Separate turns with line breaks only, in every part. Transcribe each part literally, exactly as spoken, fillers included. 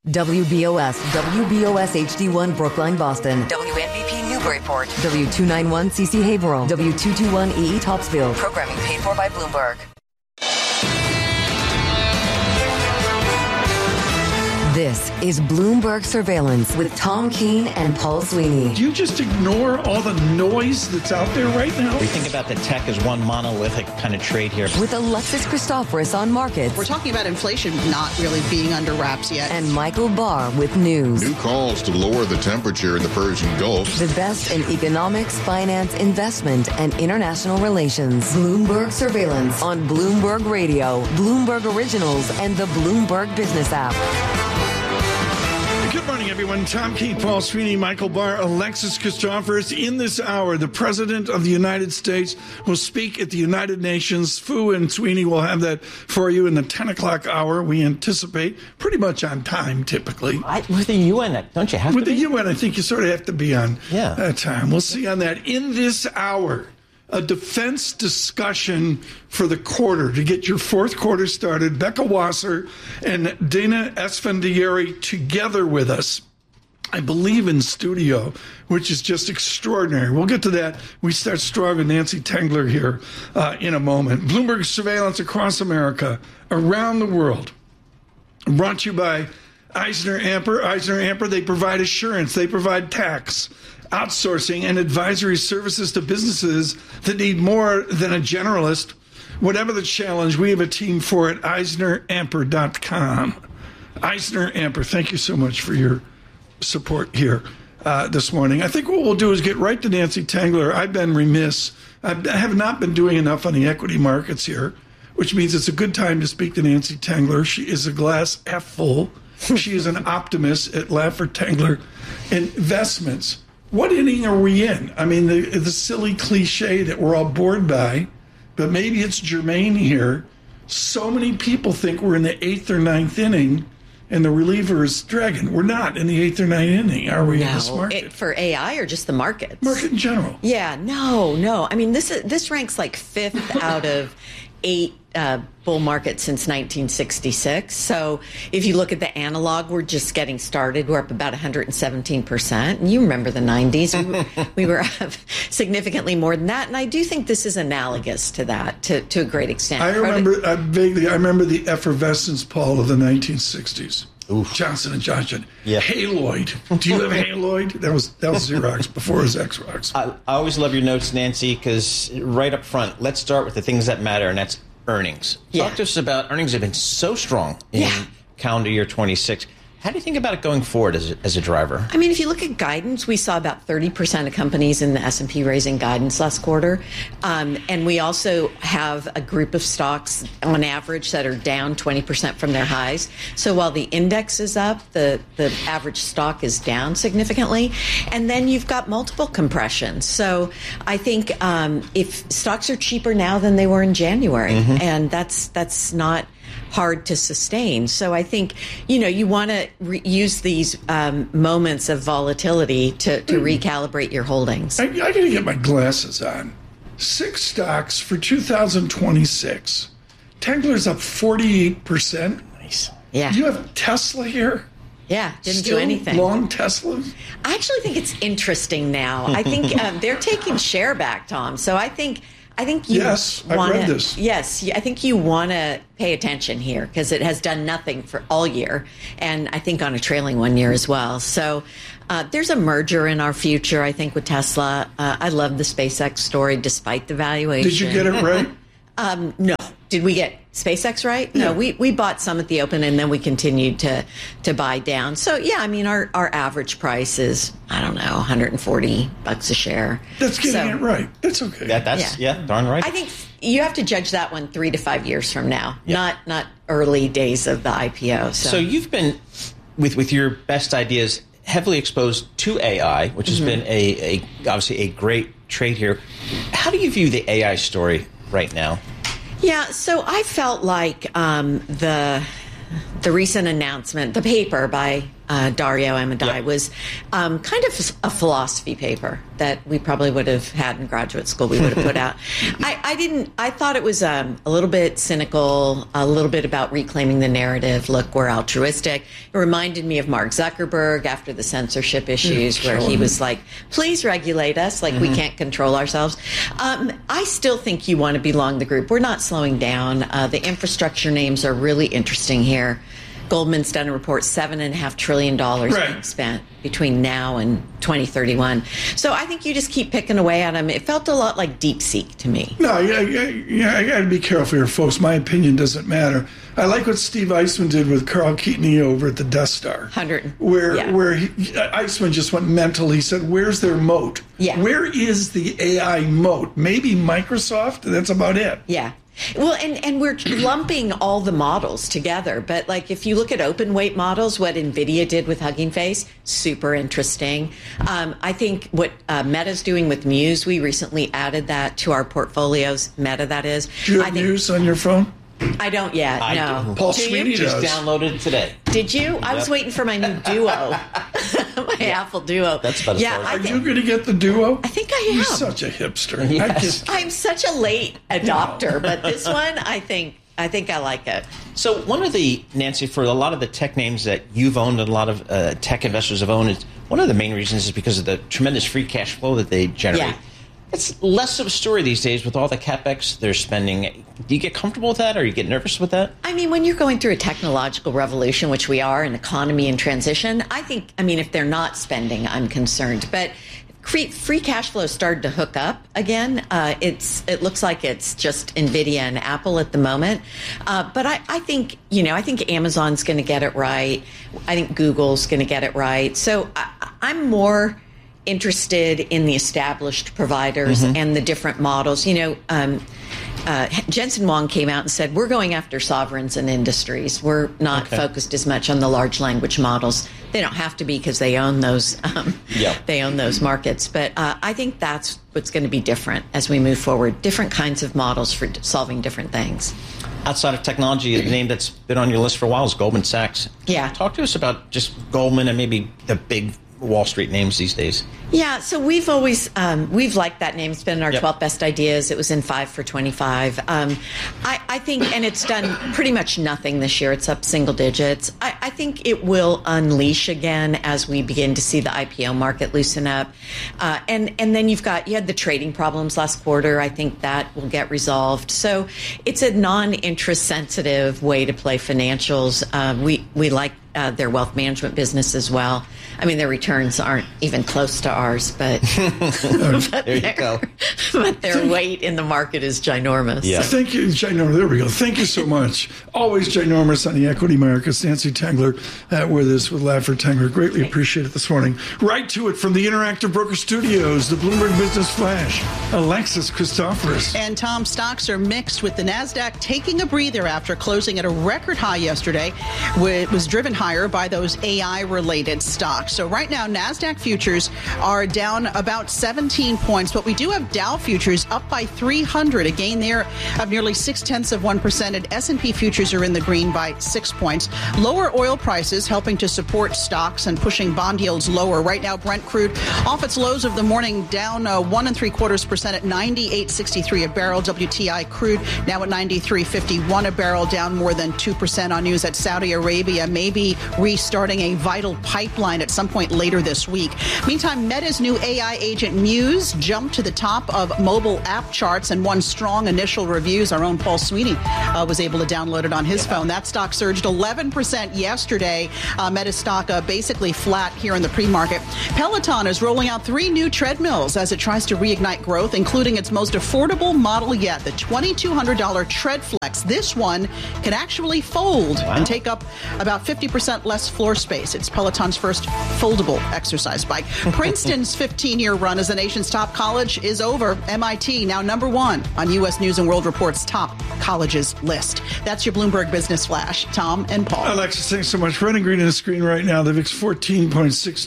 W B O S, W B O S H D one Brookline, Boston. W N B P Newburyport. W two ninety-one C C Haverhill. W two twenty-one E E Topsfield. Programming paid for by Bloomberg. This is Bloomberg Surveillance with Tom Keene and Paul Sweeney.
Do you just ignore all the noise that's out there right now?
We think about the tech as one monolithic kind of trade here.
With Alexis Christoforous on markets.
We're talking about inflation not really being under wraps yet.
And Michael Barr with news.
New calls to lower the temperature in the Persian Gulf.
The best in economics, finance, investment, and international relations. Bloomberg Surveillance on Bloomberg Radio, Bloomberg Originals, and the Bloomberg Business app.
Good morning, everyone. Tom Keene, Paul Sweeney, Michael Barr, Alexis Christoforous. In this hour, the President of the United States will speak at the United Nations. Fu and Sweeney will have that for you in the ten o'clock hour. We anticipate pretty much on time, typically.
I, with the U N, don't you have
with
to be?
With the U N, I think you sort of have to be on
yeah.
that time. We'll see on that. In this hour, a defense discussion for the quarter to get your fourth quarter started. Becca Wasser and Dana Esfandiari together with us, I believe in studio, which is just extraordinary. We'll get to that. We start strong with Nancy Tengler here uh, in a moment. Bloomberg Surveillance across America, around the world. Brought to you by Eisner Amper. Eisner Amper, they provide assurance. They provide tax, outsourcing, and advisory services to businesses that need more than a generalist. Whatever the challenge, we have a team for it. Eisner Amper dot com. Eisner Amper, thank you so much for your support here uh, this morning. I think what we'll do is get right to Nancy Tengler. I've been remiss. I have not been doing enough on the equity markets here, which means it's a good time to speak to Nancy Tengler. She is a glass half full. She is an optimist at Laffer Tengler Investments. What inning are we in? I mean, the, the silly cliche that we're all bored by, but maybe it's germane here. So many people think we're in the eighth or ninth inning, and the reliever is Dragon. We're not in the eighth or ninth inning, are we,
no,
in this market?
It, for A I or just the markets?
Market in general.
Yeah, no, no. I mean, this is, this ranks like fifth out of eight uh, bull markets since nineteen sixty-six. So if you look at the analog, we're just getting started. We're up about one hundred seventeen percent. And you remember the nineties. We were, we were up significantly more than that. And I do think this is analogous to that to, to a great extent.
I remember uh, vaguely, I remember the effervescence, Paul, of the nineteen sixties. Oof. Johnson and Johnson.
Yeah.
Haloid. Do you have Haloid? That was that was Xerox before it was Xerox.
I, I always love your notes, Nancy, because right up front, let's start with the things that matter, and that's earnings.
Yeah.
Talk to us about earnings have been so strong in
yeah.
calendar year twenty-six. How do you think about it going forward as a, as a driver?
I mean, if you look at guidance, we saw about thirty percent of companies in the S and P raising guidance last quarter. Um, and we also have a group of stocks on average that are down twenty percent from their highs. So while the index is up, the, the average stock is down significantly. And then you've got multiple compressions. So I think um, if stocks are cheaper now than they were in January, mm-hmm. and that's that's not hard to sustain. So I think, you know, you want to re- use these um, moments of volatility to, to recalibrate your holdings.
I, I got to get my glasses on. Six stocks for two thousand twenty-six. Tengler's up forty-eight percent.
Nice.
Yeah.
Do you have Tesla here?
Yeah, didn't
Still
do anything.
Long Teslas?
I actually think it's interesting now. I think um, they're taking share back, Tom. So I think I think you
yes,
wanna,
I've read this.
Yes, I think you want to pay attention here because it has done nothing for all year, and I think on a trailing one year as well. So uh, there's a merger in our future, I think, with Tesla. Uh, I love the SpaceX story despite the valuation.
Did you get it right?
um, no. Did we get SpaceX right?
Yeah.
No, we, we bought some at the open and then we continued to to buy down. So yeah, I mean our, our average price is, I don't know, one hundred forty bucks a share.
That's getting
so,
it right. That's okay.
That, that's yeah. yeah, darn right.
I think you have to judge that one three to five years from now,
yeah.
not not early days of the I P O. So,
so you've been with with your best ideas heavily exposed to A I, which has mm-hmm. been a, a obviously a great trade here. How do you view the A I story right now?
Yeah, so I felt like um, the the recent announcement, the paper by uh, Dario Amodei
yep.
was um, kind of a philosophy paper that we probably would have had in graduate school. We would have put out. I, I didn't. I thought it was um, a little bit cynical, a little bit about reclaiming the narrative. Look, we're altruistic. It reminded me of Mark Zuckerberg after the censorship issues, where he was like, "Please regulate us. Like mm-hmm. we can't control ourselves." Um, I still think you want to belong to the group. We're not slowing down. Uh, the infrastructure names are really interesting here. Goldman's done a report, seven and a half trillion dollars
right.
being spent between now and twenty thirty-one. So I think you just keep picking away at them. It felt a lot like DeepSeek to me.
No, yeah, yeah, yeah I got to be careful here, folks. My opinion doesn't matter. I like what Steve Eisman did with Carl Keatoney over at the Death Star.
one hundred.
Where,
yeah.
where he, Eisman just went mental. He said, where's their moat?
Yeah.
Where is the A I moat? Maybe Microsoft? That's about it.
Yeah. Well, and, and we're lumping all the models together. But, like, if you look at open weight models, what NVIDIA did with Hugging Face, super interesting. Um, I think what uh, Meta's doing with Muse, we recently added that to our portfolios. Meta, that is.
Do you have
I think,
Muse on your phone?
I don't yet,
I
no.
do.
Paul
do
Sweeney
you?
Just
does.
downloaded it today.
Did you? I
Yep.
was waiting for my new Duo. my yeah. Apple Duo.
That's about as
yeah,
far as
I
Are
think,
you going to get the Duo?
I think I am.
You're such a hipster. I
Yes.
just,
I'm such a late adopter, but this one, I think, I think I like it.
So one of the, Nancy, for a lot of the tech names that you've owned and a lot of uh, tech investors have owned, is one of the main reasons is because of the tremendous free cash flow that they generate.
Yeah.
It's less of a story these days with all the CapEx they're spending. Do you get comfortable with that, or you get nervous with that?
I mean, when you're going through a technological revolution, which we are, an economy in transition, I think, I mean, if they're not spending, I'm concerned. But free, free cash flow started to hook up again. Uh, it's It looks like it's just NVIDIA and Apple at the moment. Uh, but I, I think, you know, I think Amazon's going to get it right. I think Google's going to get it right. So I, I'm more interested in the established providers mm-hmm. and the different models. You know, um, uh, Jensen Huang came out and said, we're going after sovereigns and industries. We're not okay. focused as much on the large language models. They don't have to be because they own those. Um,
yeah.
They own those markets. But uh, I think that's what's going to be different as we move forward. Different kinds of models for solving different things.
Outside of technology, the name that's been on your list for a while is Goldman Sachs.
Yeah.
Talk to us about just Goldman and maybe the big Wall Street names these days.
Yeah, so we've always um, we've liked that name. It's been in our
yep.
twelve best ideas. It was in five for twenty-five. Um, I, I think, and it's done pretty much nothing this year. It's up single digits. I, I think it will unleash again as we begin to see the I P O market loosen up. Uh, and and then you've got you had the trading problems last quarter. I think that will get resolved. So it's a non-interest sensitive way to play financials. Uh, we we like uh, their wealth management business as well. I mean, their returns aren't even close to ours, but, but
there you go.
But their weight in the market is ginormous.
Yeah.
So.
Thank you, ginormous. There we go. Thank you so much. Always ginormous on the Equity Markets. Nancy Tengler uh, with us with Laffer Tengler. Greatly appreciate it this morning. Right to it from the Interactive Broker Studios, the Bloomberg Business Flash, Alexis Christoforous.
And Tom, stocks are mixed with the NASDAQ taking a breather after closing at a record high yesterday. It was driven higher by those A I-related stocks. So right now, NASDAQ futures are down about seventeen points, but we do have Dow futures up by three hundred, a gain there of nearly six-tenths of one percent, and S and P futures are in the green by six points. Lower oil prices helping to support stocks and pushing bond yields lower. Right now, Brent crude off its lows of the morning, down uh, one and three quarters percent at ninety-eight sixty-three a barrel. W T I crude now at ninety-three fifty-one a barrel, down more than two percent on news that Saudi Arabia may be restarting a vital pipeline at some point later this week. Meantime, Meta's new A I agent Muse jumped to the top of mobile app charts and won strong initial reviews. Our own Paul Sweeney uh, was able to download it on his yeah. phone. That stock surged eleven percent yesterday. Uh, Meta stock uh, basically flat here in the pre-market. Peloton is rolling out three new treadmills as it tries to reignite growth, including its most affordable model yet, the twenty-two hundred dollars TreadFlex. This one can actually fold wow. and take up about fifty percent less floor space. It's Peloton's first foldable exercise bike. Princeton's fifteen-year run as the nation's top college is over. M I T now number one on U S News and World Report's top colleges list. That's your Bloomberg Business Flash. Tom and Paul.
Alexis, thanks so much. Running green on the screen right now. The V I X fourteen point six two.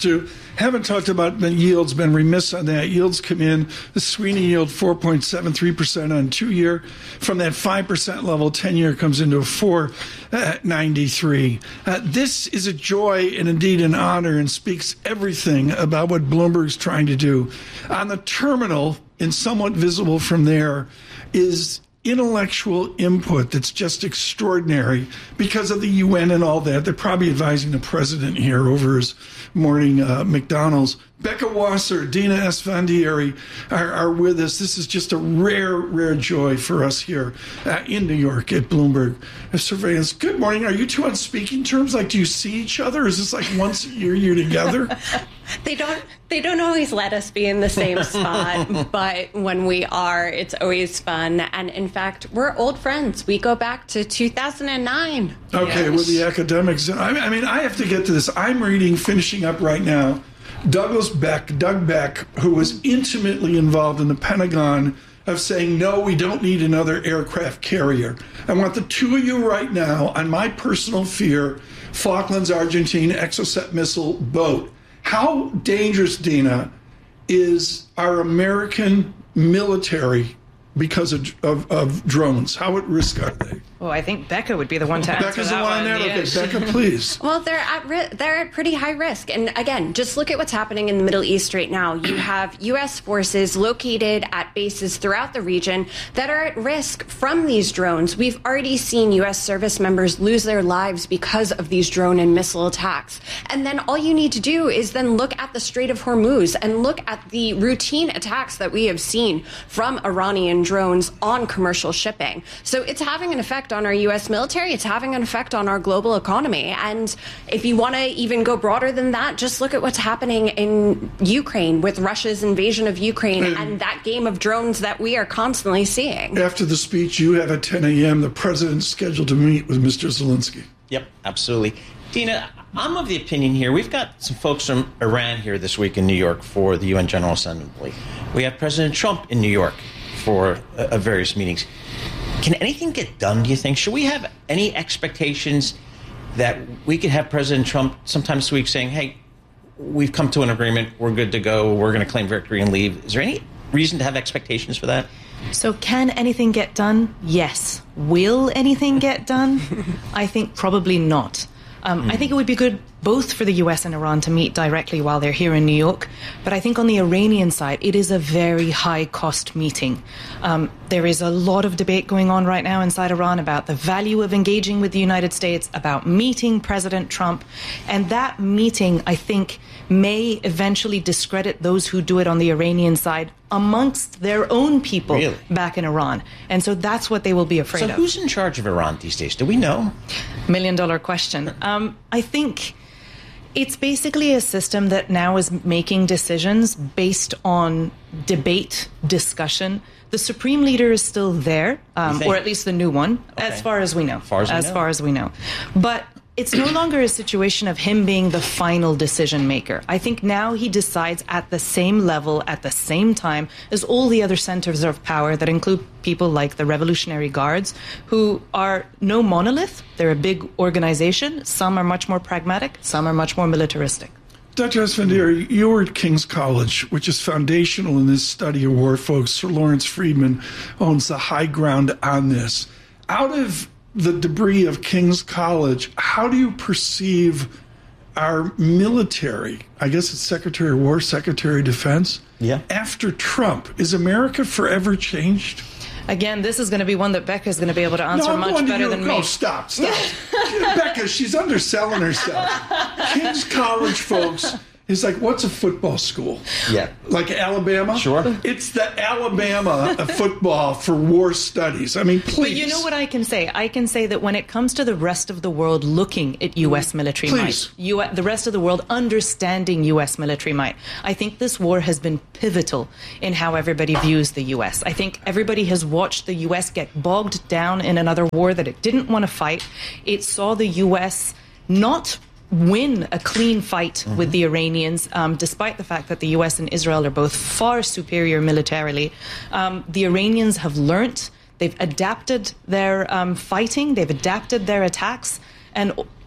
Haven't talked about the yields, been remiss on that. Yields come in, the Sweeney yield four point seven three percent on two-year. From that five percent level, ten-year comes into a four ninety-three. Uh, this is a joy and indeed an honor and speaks everything about what Bloomberg's trying to do. On the terminal, and somewhat visible from there, is intellectual input that's just extraordinary because of the U N and all that. They're probably advising the president here over his morning uh, McDonald's. Becca Wasser, Dina Esfandiari are, are with us. This is just a rare, rare joy for us here uh, in New York at Bloomberg Surveillance. Good morning. Are you two on speaking terms? Like, do you see each other? Is this like once a year you're together?
They don't they don't always let us be in the same spot, but when we are, it's always fun. And in fact, we're old friends. We go back to two thousand nine.
Okay, yes. With the academics. I mean, I mean, I have to get to this. I'm reading, finishing up right now, Douglas Beck, Doug Beck, who was intimately involved in the Pentagon of saying, no, we don't need another aircraft carrier. I want the two of you right now on my personal fear, Falklands, Argentina, Exocet missile boat. How dangerous, Dina, is our American military because of, of, of drones? How at risk are they?
Well, I think Becca would be the one to answer
Becca's
that
the one.
one.
Okay,
Yes.
Becca, please.
Well, they're at ri- they're at pretty high risk. And again, just look at what's happening in the Middle East right now. You have U S forces located at bases throughout the region that are at risk from these drones. We've already seen U S service members lose their lives because of these drone and missile attacks. And then all you need to do is then look at the Strait of Hormuz and look at the routine attacks that we have seen from Iranian drones on commercial shipping. So it's having an effect on our U S military. It's having an effect on our global economy. And if you want to even go broader than that, just look at what's happening in Ukraine with Russia's invasion of Ukraine and, and that game of drones that we are constantly seeing.
After the speech you have at ten a.m., the president's scheduled to meet with Mister Zelensky.
Yep, absolutely. Dina, I'm of the opinion here, we've got some folks from Iran here this week in New York for the U N General Assembly. We have President Trump in New York for uh, various meetings. Can anything get done, do you think? Should we have any expectations that we could have President Trump sometime this week saying, hey, we've come to an agreement, we're good to go, we're going to claim victory and leave? Is there any reason to have expectations for that?
So can anything get done? Yes. Will anything get done? I think probably not. Um, mm. I think it would be good both for the U S and Iran to meet directly while they're here in New York. But I think on the Iranian side, it is a very high-cost meeting. Um, there is a lot of debate going on right now inside Iran about the value of engaging with the United States, about meeting President Trump. And that meeting, I think, may eventually discredit those who do it on the Iranian side amongst their own people
really?
back in Iran. And so that's what they will be afraid
so
of.
So who's in charge of Iran these days? Do we know?
Million dollar question. Um, I think it's basically a system that now is making decisions based on debate, discussion. The supreme leader is still there, um, or at least the new one, okay. as far as we know.
Far as, we
as
know.
far as we know. But it's no longer a situation of him being the final decision maker. I think now he decides at the same level, at the same time as all the other centers of power that include people like the Revolutionary Guards, who are no monolith. They're a big organization. Some are much more pragmatic. Some are much more militaristic.
Doctor Esfandiari, you were at King's College, which is foundational in this study of war, folks. Sir Lawrence Friedman owns the high ground on this. Out of the debris of King's College, how do you perceive our military? I guess it's Secretary of War, Secretary of Defense.
Yeah.
After Trump, is America forever changed?
Again, this is going to be one that Becca is going to be able to answer
no, I'm
much
going to
better
you.
than
no,
me.
Stop, stop. Becca, she's underselling herself. King's College, folks, is like, what's a football school?
Yeah.
Like Alabama?
Sure.
It's the Alabama of football for war studies. I mean, please.
But you know what I can say? I can say that when it comes to the rest of the world looking at U S military
please.
might, U S, the rest of the world understanding U S military might, I think this war has been pivotal in how everybody views the U S. I think everybody has watched the U S get bogged down in another war that it didn't want to fight. It saw the U S not win a clean fight mm-hmm. with the Iranians, um, despite the fact that the U S and Israel are both far superior militarily. Um, the Iranians have learnt, they've adapted their um, fighting, they've adapted their attacks, and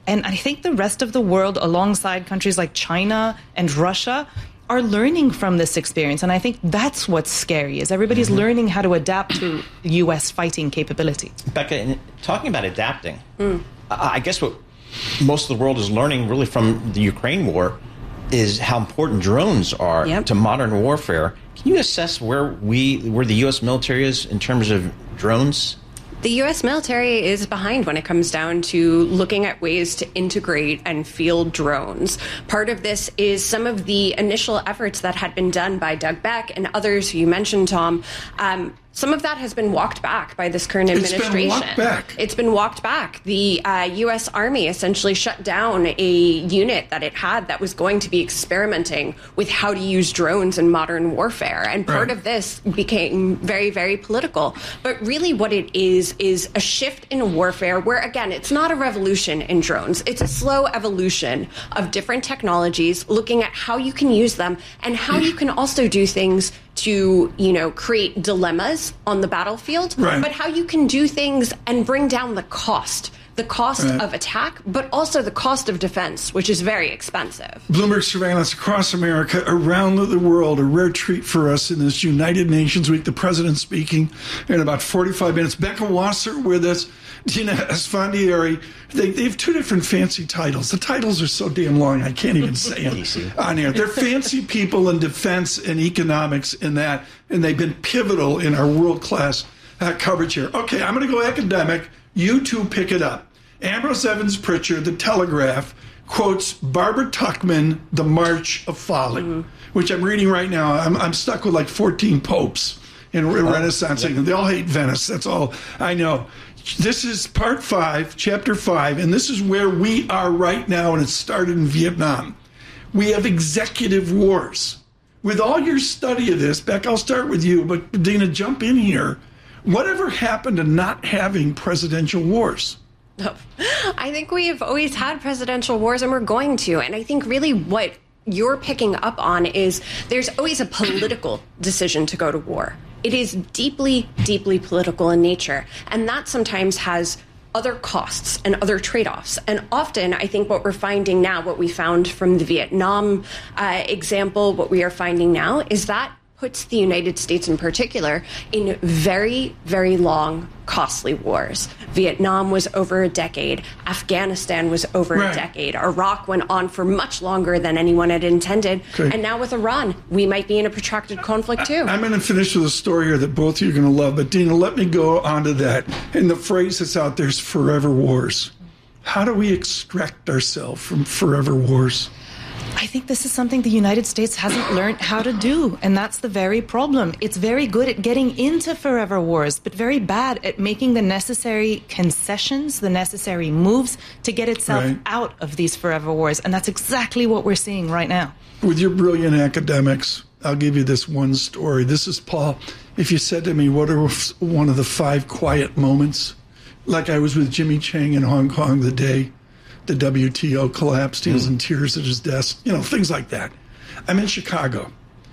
And I think the rest of the world, alongside countries like China and Russia, are learning from this experience. And I think that's what's scary, is everybody's mm-hmm. learning how to adapt to U S fighting capability.
Becca, in talking about adapting, mm. I guess what most of the world is learning really from the Ukraine war is how important drones are yep. to modern warfare. Can you assess where we, where the U S military is in terms of drones?
The U S military is behind when it comes down to looking at ways to integrate and field drones. Part of this is some of the initial efforts that had been done by Doug Beck and others who you mentioned, Tom. Um, Some of that has been walked back by this current administration.
It's been walked back.
It's been walked back. The uh, U S Army essentially shut down a unit that it had that was going to be experimenting with how to use drones in modern warfare. And part right. of this became very, very political. But really what it is, is a shift in warfare where, again, it's not a revolution in drones. It's a slow evolution of different technologies, looking at how you can use them and how you can also do things to, you know, create dilemmas on the battlefield, right. but how you can do things and bring down the cost, the cost right. of attack, but also the cost of defense, which is very expensive.
Bloomberg surveillance across America, around the world, a rare treat for us in this United Nations Week. The president speaking in about forty-five minutes. Becca Wasser with us, Dina Esfandiari. They, they have two different fancy titles. The titles are so damn long, I can't even say them on air. They're fancy people in defense and economics in that, and they've been pivotal in our world-class uh, coverage here. Okay, I'm going to go academic. You two pick it up. Ambrose Evans Pritchard, The Telegraph, quotes Barbara Tuchman, The March of Folly, mm-hmm. which I'm reading right now. I'm, I'm stuck with like fourteen popes in oh, Renaissance England. Yeah. They all hate Venice. That's all I know. This is part five, chapter five, and this is where we are right now, and it started in Vietnam. We have executive wars. With all your study of this, Beck, I'll start with you, but Dina, jump in here. Whatever happened to not having presidential wars?
Oh, I think we've always had presidential wars, and we're going to. And I think really what you're picking up on is there's always a political decision to go to war. It is deeply, deeply political in nature. And that sometimes has other costs and other trade-offs. And often, I think what we're finding now, what we found from the Vietnam uh, example, what we are finding now is that puts the United States in particular in very, very long, costly wars. Vietnam was over a decade. Afghanistan was over right. a decade. Iraq went on for much longer than anyone had intended. Okay. And now with Iran, we might be in a protracted conflict too.
I, I'm going to finish with a story here that both of you are going to love. But Dina, let me go on to that. And the phrase that's out there is forever wars. How do we extract ourselves from forever wars?
I think this is something the United States hasn't learned how to do, and that's the very problem. It's very good at getting into forever wars, but very bad at making the necessary concessions, the necessary moves to get itself right. out of these forever wars, and that's exactly what we're seeing right now.
With your brilliant academics, I'll give you this one story. This is Paul. If you said to me, what are one of the five quiet moments? Like I was with Jimmy Chang in Hong Kong the day the W T O collapsed. He was in tears at his desk, you know, things like that. I'm in Chicago.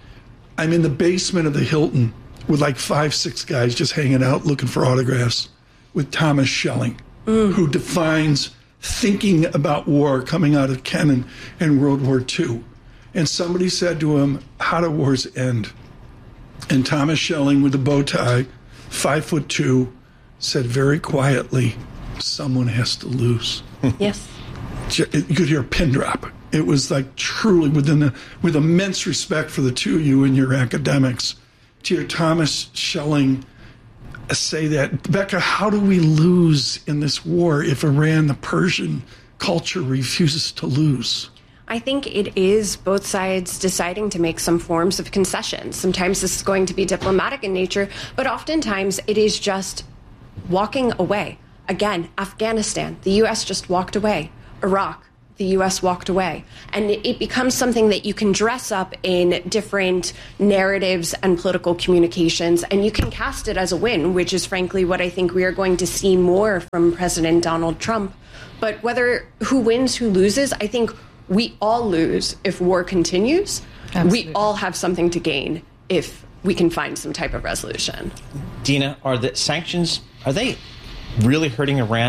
I'm in the basement of the Hilton with like five, six guys just hanging out looking for autographs with Thomas Schelling, mm. who defines thinking about war coming out of Kennan in World War Two. And somebody said to him, how do wars end? And Thomas Schelling with a bow tie, five foot two, said very quietly, someone has to lose.
Yes.
You could hear a pin drop. It was like truly within the, with immense respect for the two of you and your academics, to hear Thomas Schelling say that. Becca, how do we lose in this war if Iran, the Persian culture, refuses to lose?
I think it is both sides deciding to make some forms of concessions. Sometimes this is going to be diplomatic in nature, but oftentimes it is just walking away. Again, Afghanistan, the U S just walked away. Iraq, the U S walked away. And it becomes something that you can dress up in different narratives and political communications, and you can cast it as a win, which is frankly what I think we are going to see more from President Donald Trump. But whether who wins, who loses, I think we all lose if war continues. Absolutely. We all have something to gain if we can find some type of resolution.
Dina, are the sanctions, are they really hurting Iran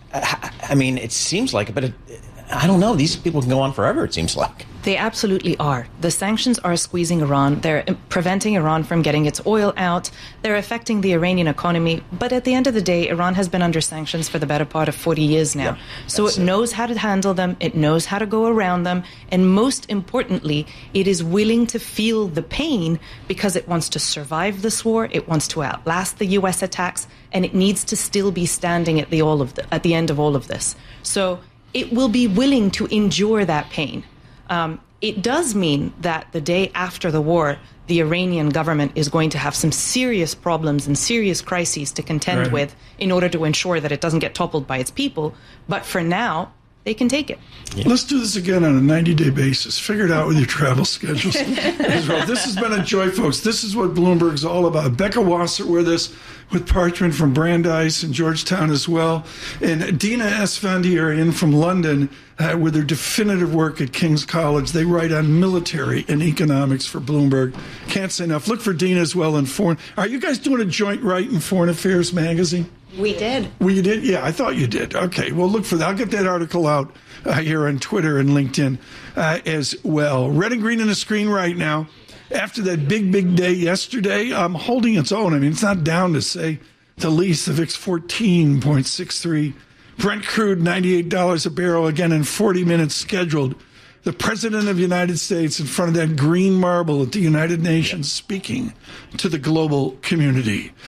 I mean, it seems like it, but it, I don't know. These people can go on forever, it seems like.
They absolutely are. The sanctions are squeezing Iran. They're preventing Iran from getting its oil out. They're affecting the Iranian economy. But at the end of the day, Iran has been under sanctions for the better part of forty years now. Yeah, so it, it knows how to handle them. It knows how to go around them. And most importantly, it is willing to feel the pain because it wants to survive this war. It wants to outlast the U S attacks. And it needs to still be standing at the, all of the, at the end of all of this. So it will be willing to endure that pain. Um, it does mean that the day after the war, the Iranian government is going to have some serious problems and serious crises to contend right. with in order to ensure that it doesn't get toppled by its people. But for now, they can take it.
Yeah. Let's do this again on a ninety-day basis. Figure it out with your travel schedules as well. This has been a joy, folks. This is what Bloomberg's all about. Becca Wasser with us, with Parchment from Brandeis and Georgetown as well. And Dina Esfandiari from London uh, with their definitive work at King's College. They write on military and economics for Bloomberg. Can't say enough. Look for Dina as well in foreign. Are you guys doing a joint write in Foreign Affairs magazine?
We did.
Well, you did? Yeah, I thought you did. Okay, well, look for that. I'll get that article out uh, here on Twitter and LinkedIn uh, as well. Red and green on the screen right now. After that big, big day yesterday, I'm um, holding its own. I mean, it's not down to say the least. The V I X fourteen point six three. Brent crude, ninety-eight dollars a barrel, again in forty minutes scheduled. The President of the United States in front of that green marble at the United Nations speaking to the global community.